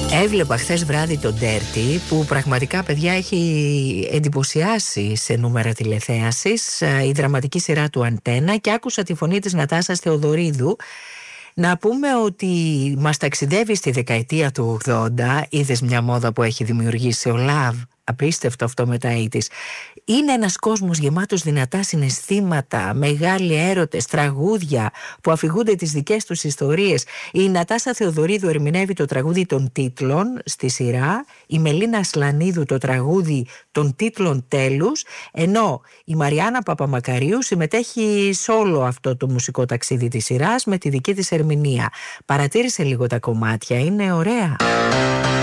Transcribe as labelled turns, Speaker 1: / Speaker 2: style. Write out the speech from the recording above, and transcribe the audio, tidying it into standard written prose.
Speaker 1: Έβλεπα χθες βράδυ τον Dirty, που πραγματικά, παιδιά, έχει εντυπωσιάσει σε νούμερα τηλεθέασης, η δραματική σειρά του Αντένα, και άκουσα τη φωνή της Νατάσας Θεοδωρίδου. Να πούμε ότι μας ταξιδεύει στη δεκαετία του 80. Είδες μια μόδα που έχει δημιουργήσει ο Love? Απίστευτο αυτό με τα 80's. Είναι ένας κόσμος γεμάτος δυνατά συναισθήματα, μεγάλοι έρωτες, τραγούδια που αφηγούνται τις δικές τους ιστορίες. Η Νατάσα Θεοδωρίδου ερμηνεύει το τραγούδι των τίτλων στη σειρά, η Μελίνα Ασλανίδου το τραγούδι των τίτλων τέλους, ενώ η Μαριάννα Παπαμακαρίου συμμετέχει σε όλο αυτό το μουσικό ταξίδι της σειράς με τη δική της ερμηνεία. Παρατήρησε λίγο τα κομμάτια, είναι ωραία.